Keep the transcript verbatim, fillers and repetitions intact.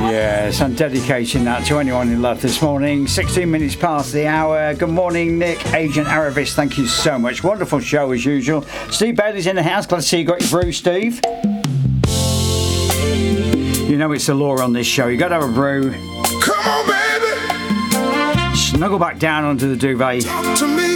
Yeah, some dedication that to anyone in love this morning. sixteen minutes past the hour. Good morning, Nick, Agent Aravis. Thank you so much. Wonderful show as usual. Steve Bailey's in the house. Glad to see you got your brew, Steve. You know it's the law on this show. You got to have a brew. Come on, baby. Snuggle back down onto the duvet. Talk to me.